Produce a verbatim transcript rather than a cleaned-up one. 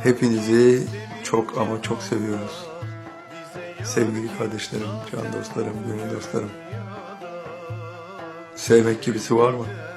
Hepinizi çok ama çok seviyoruz. Sevgili kardeşlerim, can dostlarım, gönül dostlarım. Sevmek gibisi var mı?